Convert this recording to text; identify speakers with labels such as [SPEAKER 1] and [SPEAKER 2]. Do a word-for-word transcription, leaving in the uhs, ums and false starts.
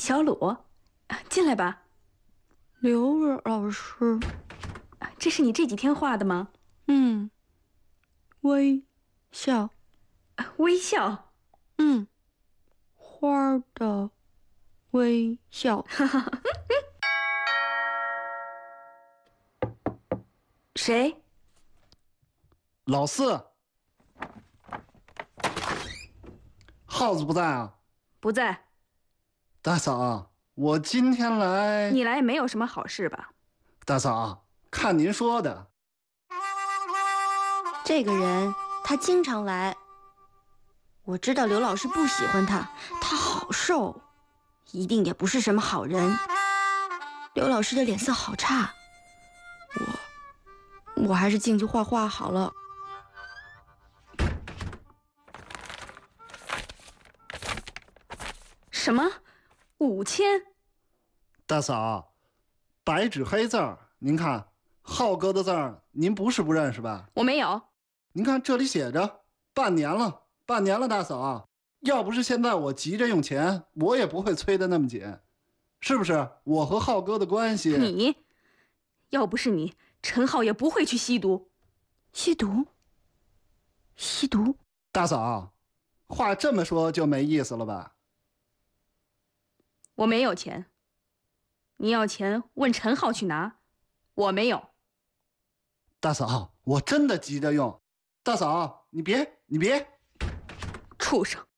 [SPEAKER 1] 小鲁，进来吧。
[SPEAKER 2] 刘老师，
[SPEAKER 1] 这是你这几天画的吗？
[SPEAKER 2] 嗯。微笑，
[SPEAKER 1] 微笑。
[SPEAKER 2] 嗯，花的微笑。
[SPEAKER 1] 谁？
[SPEAKER 3] 老四。耗子不在啊？
[SPEAKER 1] 不在。
[SPEAKER 3] 大嫂，我今天来……
[SPEAKER 1] 你来也没有什么好事吧？
[SPEAKER 3] 大嫂，看您说的。
[SPEAKER 2] 这个人他经常来。我知道刘老师不喜欢他，他好瘦，一定也不是什么好人。刘老师的脸色好差，我我还是进去画画好了。
[SPEAKER 1] 什么？五千？
[SPEAKER 3] 大嫂，白纸黑字儿，您看，浩哥的字儿，您不是不认识吧？
[SPEAKER 1] 我没有。
[SPEAKER 3] 您看这里写着，半年了，半年了，大嫂，要不是现在我急着用钱，我也不会催得那么紧，是不是？我和浩哥的关系……
[SPEAKER 1] 你，要不是你，陈浩也不会去吸毒。
[SPEAKER 2] 吸毒？吸毒？
[SPEAKER 3] 大嫂，话这么说就没意思了吧？
[SPEAKER 1] 我没有钱，你要钱问陈浩去拿，我没有。
[SPEAKER 3] 大嫂，我真的急着用。大嫂，你别，你别，
[SPEAKER 1] 畜生！